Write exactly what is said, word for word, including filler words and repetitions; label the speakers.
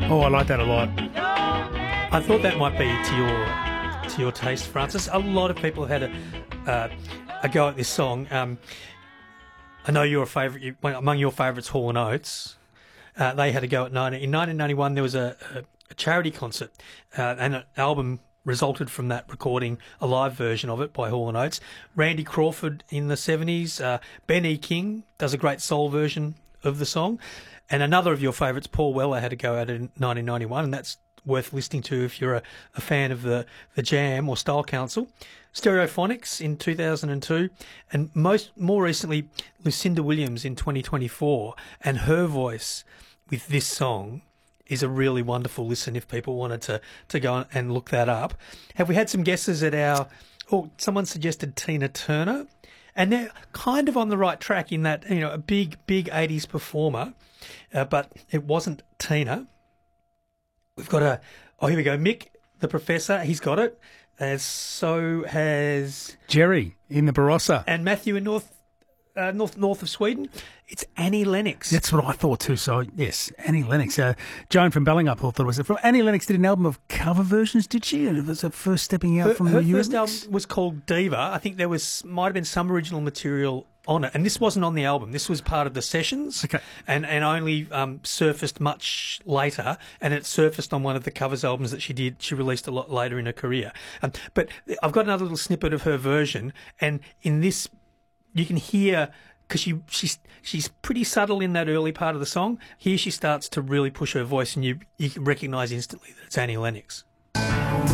Speaker 1: Oh, I like that a lot.
Speaker 2: I thought that might be to your to your taste, Francis. A lot of people had a uh, a go at this song. Um, I know you're a favourite. You, well, among your favourites, Hall and Oates. Uh, they had a go at nineteen in nineteen ninety-one. There was a, a, a charity concert, uh, and an album resulted from that recording, a live version of it by Hall and Oates. Randy Crawford in the seventies. Uh, Ben E. King does a great soul version of the song. And another of your favourites, Paul Weller, had a go at it in nineteen ninety-one, and that's worth listening to if you're a, a fan of the, the Jam or Style Council. Stereophonics in two thousand two, and most more recently, Lucinda Williams in twenty twenty-four, and her voice with this song is a really wonderful listen if people wanted to, to go and look that up. Have we had some guesses at our... Oh, someone suggested Tina Turner, and they're kind of on the right track in that, you know, a big, big eighties performer, uh, but it wasn't Tina. We've got a... Oh, here we go. Mick, the Professor, he's got it. As so has...
Speaker 1: Jerry in the Barossa.
Speaker 2: And Matthew in North... Uh, north north of Sweden, it's Annie Lennox.
Speaker 1: That's what I thought too. So yes, Annie Lennox. Uh, Joan from Bellingup thought it was. From Annie Lennox did an album of cover versions, did she? It was her first stepping out
Speaker 2: her,
Speaker 1: from
Speaker 2: her
Speaker 1: the
Speaker 2: first
Speaker 1: Eurythmics?
Speaker 2: album was called Diva. I think there was might have been some original material on it, and this wasn't on the album. This was part of the sessions,
Speaker 1: okay,
Speaker 2: and and only um, surfaced much later. And it surfaced on one of the covers albums that she did. She released a lot later in her career. Um, but I've got another little snippet of her version, and in this, you can hear. Because she, she's she's pretty subtle in that early part of the song. Here she starts to really push her voice, and you you can recognise instantly that it's Annie Lennox.